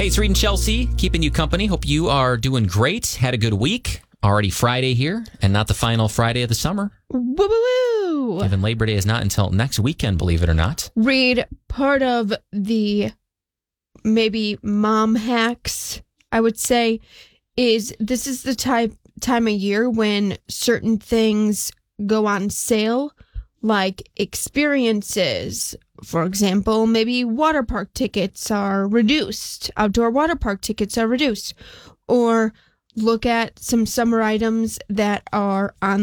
it's Reed and Chelsea keeping you company. Hope you are doing great. Had a good week. Already Friday here, and not the final Friday of the summer. Woo-woo-woo. Even Labor Day is not until next weekend, believe it or not. Reed, part of the maybe mom hacks, I would say, is this is the time of year when certain things go on sale, like experiences. For example, maybe water park tickets are reduced. Outdoor water park tickets are reduced. Or look at some summer items that are on